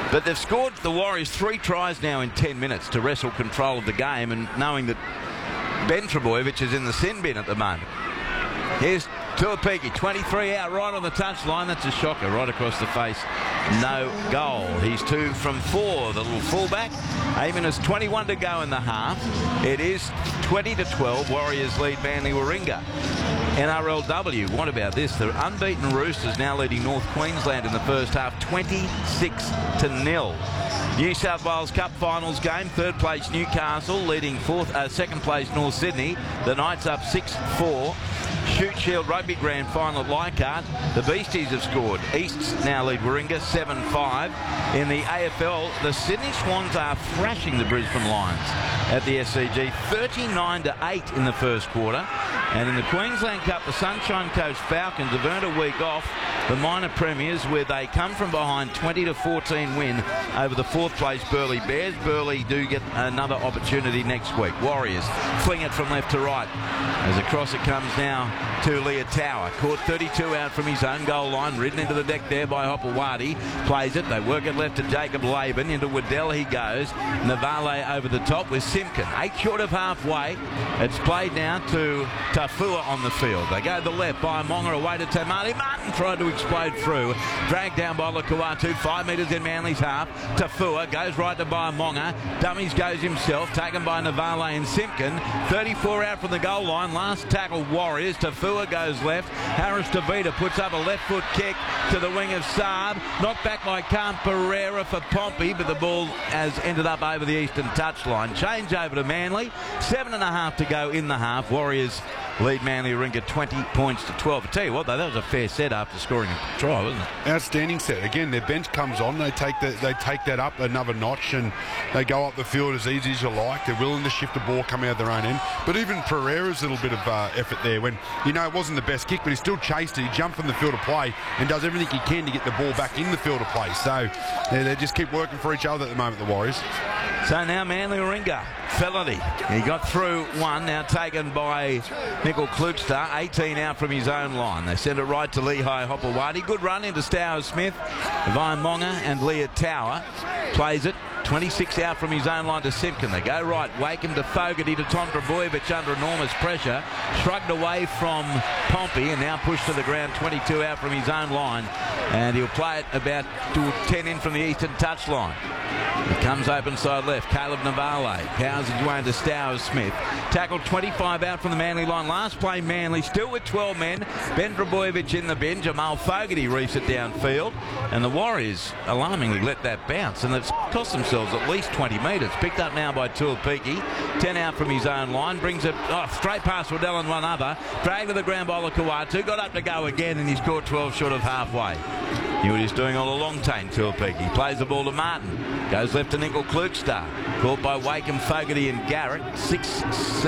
But they've scored, the Warriors, 3 tries now in 10 minutes to wrestle control of the game, and knowing that Ben Trebojevic is in the sin bin at the moment. Here's Tuapiki, 23 out right on the touchline. That's a shocker right across the face. No goal. He's 2 from 4, the little fullback. Eamon has 21 to go in the half. It is 20-12. Warriors lead Manly Warringah. NRLW, what about this? The unbeaten Roosters now leading North Queensland in the first half, 26-0. New South Wales Cup Finals game, 3rd place Newcastle leading 2nd place North Sydney. The Knights up 6-4. Shute Shield Rugby Grand Final at Leichhardt. The Beasties have scored. Easts now lead Warringah 7-5. In the AFL, the Sydney Swans are thrashing the Brisbane Lions at the SCG, 39-8 in the first quarter. And in the Queensland Cup, the Sunshine Coast Falcons have earned a week off the minor premiers, where they come from behind 20-14 win over the 4th place Burleigh Bears. Burleigh do get another opportunity next week. Warriors fling it from left to right as across it comes now to Leah Tower. Caught 32 out from his own goal line, ridden into the deck there by Hopewadi. Plays it, they work it left to Jacob Laban. Into Waddell he goes. Navale over the top with Simpkin. 8 short of halfway. It's played now to Tafua on the field. They go to the left by Monga away to Tamati. Martin tried to explode through. Dragged down by Lukuatu. 5 metres in Manly's half. Tafua goes right to Monga. Dummies goes himself. Taken by Navale and Simpkin. 34 out from the goal line. Last tackle Warriors. Tafua goes left. Harris Tavita puts up a left foot kick to the wing of Saab. Knocked back by Khan Pereira for Pompey, but the ball has ended up over the eastern touchline. Change over to Manly. 7.5 to go in the half. Warriors lead Manly Warringah 20 points to 12. I tell you what, though, that was a fair set after scoring a try, wasn't it? Outstanding set. Again, their bench comes on. They take that up another notch, and they go up the field as easy as you like. They're willing to shift the ball, come out their own end. But even Pereira's little bit of effort there, when you know it wasn't the best kick, but he still chased it. He jumped from the field of play and does everything he can to get the ball back in the field of play. So they just keep working for each other at the moment, the Warriors. So now Manly Warringah, Felony. He got through one, now taken by Nickel Klugster, 18 out from his own line. They send it right to Lehigh Hopewadi. Good run into Stowers Smith, Vine Monga and Leah Tower. Plays it. 26 out from his own line to Simpkin. They go right. Wakeham to Fogarty to Tom Trebojevic under enormous pressure. Shrugged away from Pompey and now pushed to the ground. 22 out from his own line. And he'll play it about 10 in from the eastern touchline. He comes open side left. Caleb Navale powers his way into Stowers Smith. Tackled 25 out from the Manly line. Last play Manly still with 12 men. Ben Trebojevic in the bin. Jamal Fogarty reefs it downfield. And the Warriors alarmingly let that bounce. And it's cost themselves at least 20 metres. Picked up now by Tuapiki. 10 out from his own line. Brings it straight past Waddell and one other. Dragged to the ground by Lukuatu. Got up to go again and he scored 12 short of halfway. Knew what he's doing all along, Tane Tuapiki. Plays the ball to Martin. Goes left to Nickel Klugster. Caught by Wakeham, Fogarty and Garrett. 6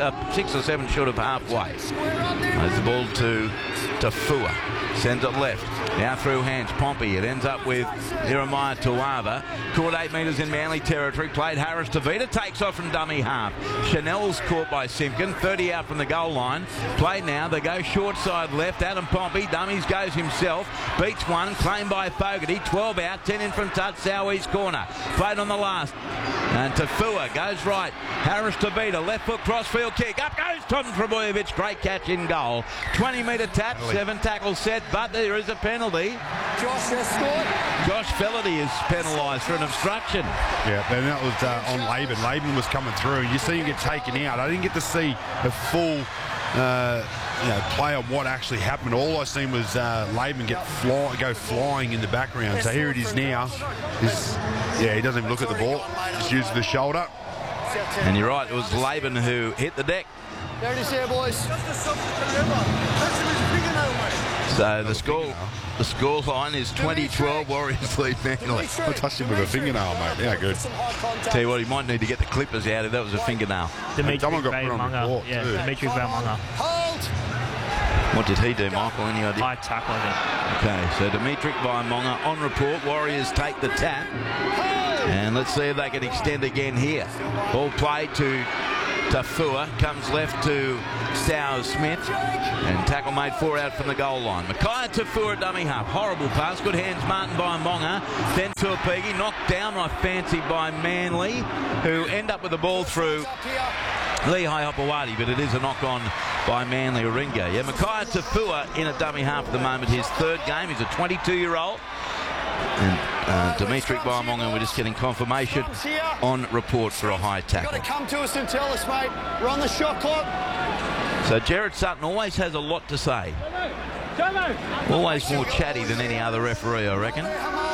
or 7 short of halfway. Plays the ball to Tafua. Sends it left. Now through hands. Pompey. It ends up with Jeremiah Tuava. Caught 8 metres in Manly territory. Played Harris Tavita. Takes off from dummy half. Chanel's caught by Simpkin. 30 out from the goal line. Played now. They go short side left. Adam Pompey. Dummies goes himself. Beats one. Claimed by Fogarty. 12 out. 10 in from touch. Southeast corner. Played on the last. And Tafua goes right. Harris Tavita. Left foot crossfield kick. Up goes Tom Trebojevic. Great catch in goal. 20-metre tap. 7 tackle set. But there is a penalty. Josh has scored. Josh Felity is penalised for an obstruction. Yeah, and that was on Laban. Laban was coming through. You see him get taken out. I didn't get to see a full play on what actually happened. All I seen was Laban go flying in the background. So here it is now. He doesn't even look at the ball. Just uses the shoulder. And you're right, it was Laban who hit the deck. There it is here, boys. So the score line is 20-12. Warriors lead Manly. I touched him with a fingernail, mate. Yeah, good. Tell you what, he might need to get the clippers out if that was a fingernail. Someone got put on the court, too. Dimitri Valmonga. What did he do, Michael? Any idea? High tackle, I think. Okay, so Dimitri Valmonga on report. Warriors take the tap. And let's see if they can extend again here. Ball played to Tafua comes left to Stowers-Smith, and tackle made 4 out from the goal line. Mackay Tafua dummy half. Horrible pass. Good hands, Martin by Monga. Then Tuapigi knocked down, I fancy, by Manly, who end up with the ball through Lehigh Hopewadi, but it is a knock-on by Manly Oringa. Yeah, Mackay Tafua in a dummy half at the moment. His 3rd game. He's a 22-year-old. And Dimitri Baimonga, we're just getting confirmation on report for a high tackle. You've got to come to us and tell us, mate. We're on the shot clock. So Jared Sutton always has a lot to say. Always more chatty than any other referee, I reckon.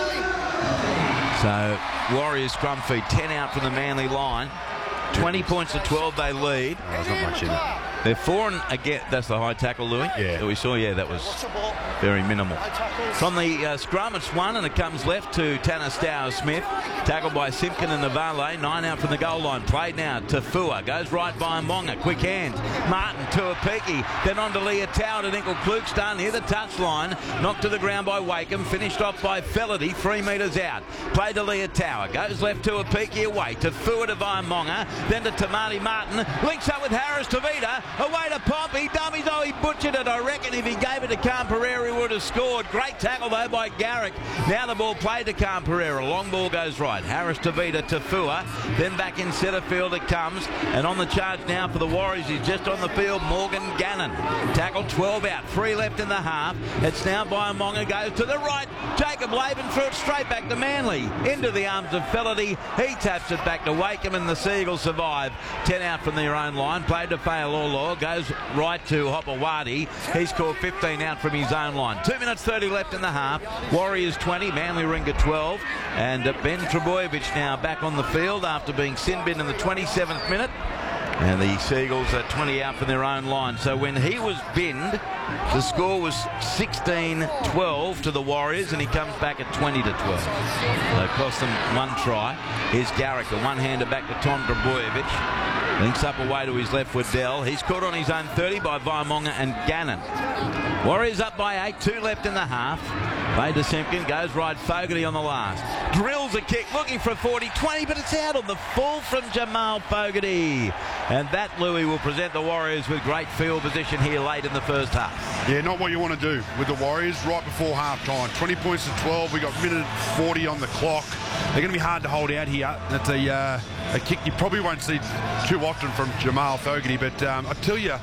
So Warriors scrum feed, 10 out from the Manly line. 20 points to 12 they lead. Oh, there's not much in it. They're 4 and again. That's the high tackle, Louis. Yeah. That we saw. Yeah, that was very minimal. From the scrum, it's 1, and it comes left to Tanner Stowers-Smith. Tackled by Simpkin and Navale. 9 out from the goal line. Played now. Tafua goes right by Monga. Quick hands. Martin Tuapiki. Then on to Leah Tower to Nickel Klukestar near the touchline. Knocked to the ground by Wakeham. Finished off by Felity. 3 metres out. Played to Leah Tower. Goes left to Tuapiki away. Tafua to Monga. Then to Tamati Martin. Links up with Harris Tavita. Away to Pompey. Dummies. Oh, he butchered it. I reckon if he gave it to Khan Pereira, he would have scored. Great tackle, though, by Garrick. Now the ball played to Khan Pereira. Long ball goes right. Harris Tavita, Tafua. Then back in centre field it comes. And on the charge now for the Warriors. He's just on the field. Morgan Gannon. Tackle 12 out. 3 left in the half. It's now Baimonga. Goes to the right. Jacob Laban threw it straight back to Manly. Into the arms of Felity. He taps it back to Wakeham, and the Seagulls survive. 10 out from their own line. Played to Fa'alolo. Goes right to Hopewadi. He scored 15 out from his own line. 2 minutes 30 left in the half. Warriors 20, Manly Oringa 12. And Ben Trebojevic now back on the field after being sin bin in the 27th minute. And the Seagulls are 20 out from their own line. So when he was binned, the score was 16-12 to the Warriors, and he comes back at 20-12. So it cost them 1 try. Here's Garrick, a one-hander back to Tom Trebojevic. Links up away to his left with Dell. He's caught on his own 30 by Baimonga and Gannon. Warriors up by 8, 2 left in the half. Played to Simpkin, goes right, Fogarty on the last. Drills a kick, looking for a 40-20, but it's out on the full from Jamal Fogarty. And that, Louis, will present the Warriors with great field position here late in the first half. Yeah, not what you want to do with the Warriors right before half-time. 20 points to 12. We got minute 40 on the clock. They're going to be hard to hold out here. That's a kick you probably won't see too often from Jamal Fogarty, but I tell you,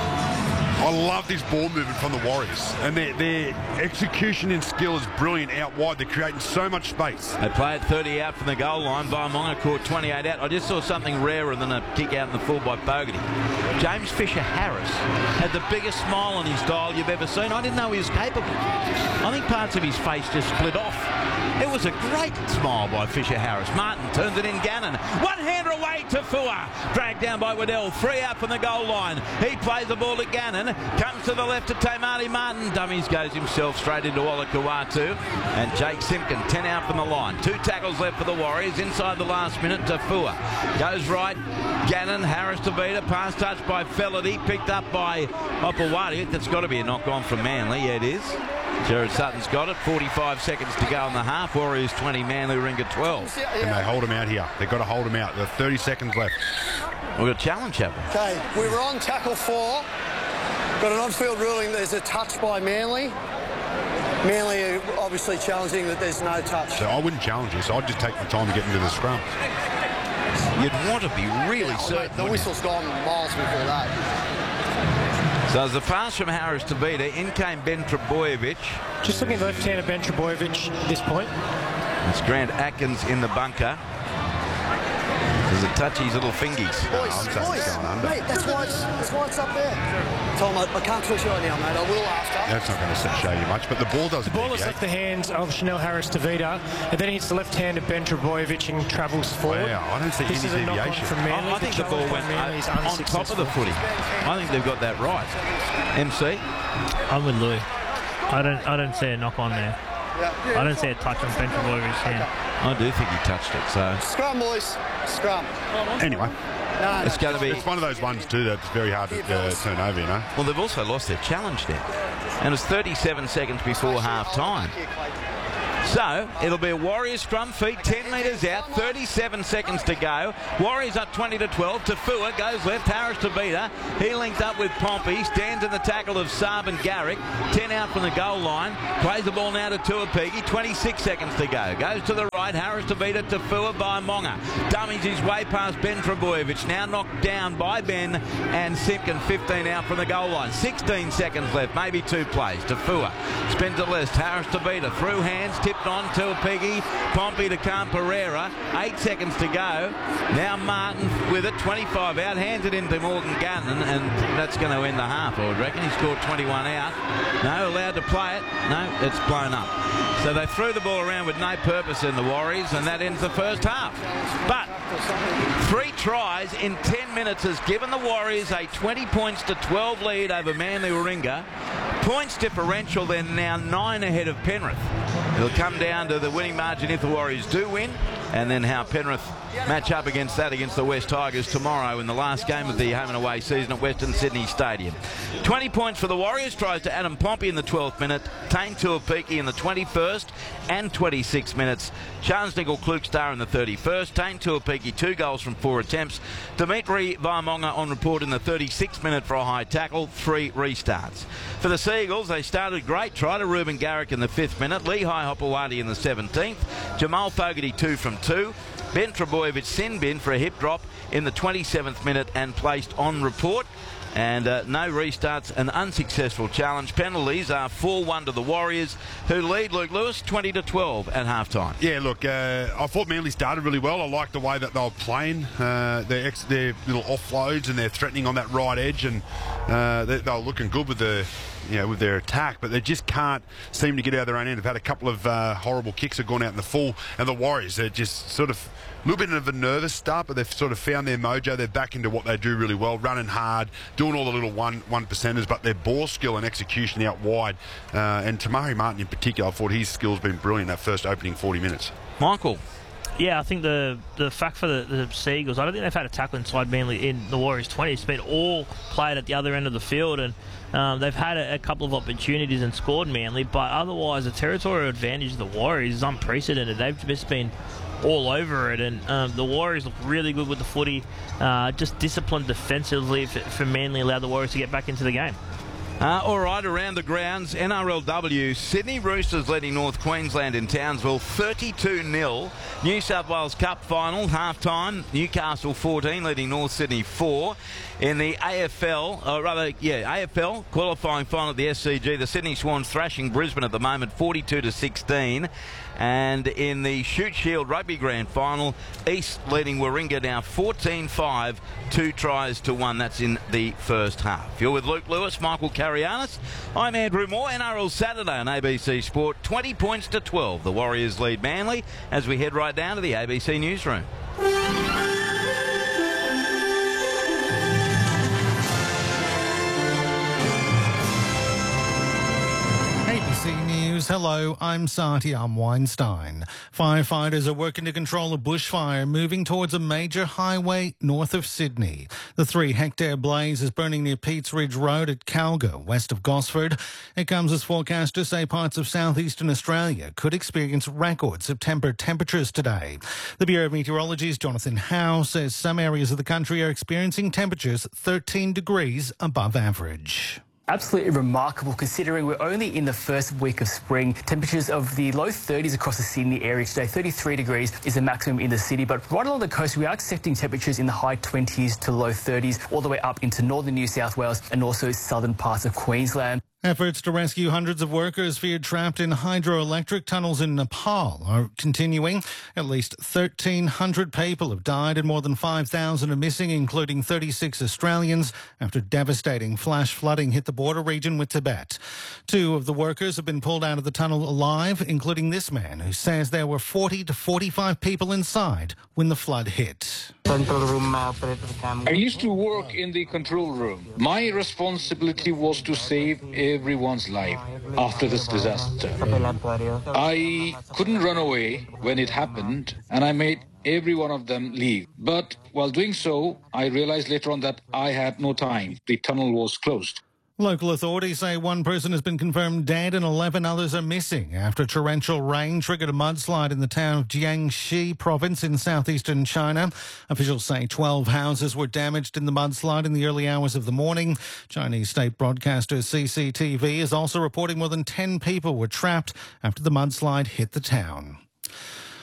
I love this ball movement from the Warriors, and their execution and skill is brilliant out wide. They're creating so much space. They play it 30 out from the goal line. Baimonga caught 28 out. I just saw something rarer than a kick out in the full by Fogarty. James Fisher-Harris had the biggest smile on his dial you've ever seen. I didn't know he was capable. I think parts of his face just split off. It was a great smile by Fisher-Harris. Martin turns it in. Gannon. One-hander away to Fua. Dragged down by Waddell. 3 out from the goal line. He plays the ball to Gannon. Comes to the left to Tamati Martin. Dummies goes himself straight into Ola Kuatu. And Jake Simpkin, 10 out from the line. 2 tackles left for the Warriors. Inside the last minute to Fua. Goes right. Gannon. Harris to Vita. Pass touch by Felity. Picked up by Hopewadi. That's got to be a knock-on from Manly. Yeah, it is. Jared Sutton's got it. 45 seconds to go in the half. Warriors 20, Manly Oringa 12. And they hold him out here. They've got to hold him out. There's 30 seconds left. We've got a challenge, haven't we? Okay, we were on tackle 4. Got an on-field ruling. There's a touch by Manly. Manly are obviously challenging that there's no touch. So I wouldn't challenge this. I'd just take the time to get into the scrum. You'd want to be really certain. The whistle's gone miles before that. So as the pass from Harris to Vita, in came Ben Trebojevic. Just looking at left-hander Ben Trebojevic at this point. It's Grant Atkins in the bunker. Does it touch his little fingies? Boys, mate, that's why it's up there. Tom, I can't twitch right now, mate. I will after. That's not going to show you much, but the ball doesn't. The ball has left the hands of Chanel Harris-Tavita, and then hits the left-hander Ben Trebojevic and travels forward. Wow, I don't see this any deviation. From Manly. I think the ball went on top of the footy. I think they've got that right. MC? I'm with Louis. I don't see a knock on there. I don't see a touch on Ben Trebojevic's hand. I do think he touched it. So scrum, boys. Scrum. Anyway. No, it's going to be. It's one of those ones too that's very hard to turn over, you know. Well, they've also lost their challenge now, and it's 37 seconds before half time. So it'll be a Warriors scrum feet, 10 metres out, 37 seconds to go. Warriors up 20-12. Tafua goes left, Harris Tavita. He linked up with Pompey, stands in the tackle of Saab and Garrick. 10 out from the goal line. Plays the ball now to Tuapigi, 26 seconds to go. Goes to the right, Harris Tavita, Tafua by Monga. Dummies his way past Ben Trebojevic, now knocked down by Ben and Simpkin, 15 out from the goal line. 16 seconds left, maybe 2 plays. Tafua spins it list, Harris Tavita through hands, tipped on Tuapigi, Pompey to Khan Pereira, 8 seconds to go. Now Martin with it, 25 out, hands it into Morgan Gunn, and that's going to end the half, I would reckon. He scored 21 out. No, allowed to play it. No, it's blown up. So they threw the ball around with no purpose in the Warriors, and that ends the first half. But 3 tries in 10 minutes has given the Warriors a 20 points to 12 lead over Manly Warringah. Points differential, they're now 9 ahead of Penrith. It'll come down to the winning margin if the Warriors do win, and then how Penrith match up against the West Tigers tomorrow in the last game of the home and away season at Western Sydney Stadium. 20 points for the Warriors, tries to Adam Pompey in the 12th minute, Tane Tuapiki in the 21st and 26 minutes, Charles Nickel-Klukstar in the 31st, Tane Tuapiki 2 goals from 4 attempts, Dimitri Vaimonga on report in the 36th minute for a high tackle, 3 restarts. For the Seagulls, they started great, try to Ruben Garrick in the 5th minute, Lehigh Hopewadi in the 17th, Jamal Fogarty 2 from 2, Ben Trebojevic sin bin for a hip drop in the 27th minute and placed on report. And no restarts, an unsuccessful challenge. Penalties are 4-1 to the Warriors, who lead Luke Lewis 20-12 at halftime. Yeah, look, I thought Manly started really well. I liked the way that they were playing, their little offloads, and they're threatening on that right edge, and they were looking good with with their attack, but they just can't seem to get out of their own end. They've had a couple of horrible kicks that have gone out in the full, and the Warriors, they're just sort of a little bit of a nervous start, but they've sort of found their mojo. They're back into what they do really well, running hard, doing all the little one percenters, but their ball skill and execution out wide, and Tamari Martin in particular, I thought his skill's been brilliant that first opening 40 minutes. Michael? Yeah, I think the fact for the Seagulls, I don't think they've had a tackle inside Manly in the Warriors 20. It's been all played at the other end of the field, and they've had a couple of opportunities and scored Manly, but otherwise the territorial advantage of the Warriors is unprecedented. They've just been all over it, and the Warriors look really good with the footy, just disciplined defensively for Manly, allowed the Warriors to get back into the game. All right, around the grounds, NRLW, Sydney Roosters leading North Queensland in Townsville 32-0. New South Wales Cup final, half-time, Newcastle 14 leading North Sydney 4. In the AFL qualifying final at the SCG, the Sydney Swans thrashing Brisbane at the moment 42-16. And in the Shute Shield Rugby Grand Final, East leading Warringah now 14-5, 2 tries to 1. That's in the first half. You're with Luke Lewis, Michael Carianis. I'm Andrew Moore. NRL Saturday on ABC Sport, 20 points to 12. The Warriors lead Manly as we head right down to the ABC newsroom. ABC News, hello, I'm Satyam Weinstein. Firefighters are working to control a bushfire moving towards a major highway north of Sydney. The 3-hectare blaze is burning near Peats Ridge Road at Calga, west of Gosford. It comes as forecasters say parts of southeastern Australia could experience record September temperatures today. The Bureau of Meteorology's Jonathan Howe says some areas of the country are experiencing temperatures 13 degrees above average. Absolutely remarkable considering we're only in the first week of spring. Temperatures of the low 30s across the Sydney area today. 33 degrees is the maximum in the city, but right along the coast we are accepting temperatures in the high 20s to low 30s all the way up into northern New South Wales and also southern parts of Queensland. Efforts to rescue hundreds of workers feared trapped in hydroelectric tunnels in Nepal are continuing. At least 1,300 people have died and more than 5,000 are missing, including 36 Australians, after devastating flash flooding hit the border region with Tibet. 2 of the workers have been pulled out of the tunnel alive, including this man, who says there were 40 to 45 people inside when the flood hit. I used to work in the control room. My responsibility was to save everyone's life after this disaster. I couldn't run away when it happened, and I made every one of them leave. But while doing so, I realized later on that I had no time. The tunnel was closed. Local authorities say one person has been confirmed dead and 11 others are missing after torrential rain triggered a mudslide in the town of Jiangxi province in southeastern China. Officials say 12 houses were damaged in the mudslide in the early hours of the morning. Chinese state broadcaster CCTV is also reporting more than 10 people were trapped after the mudslide hit the town.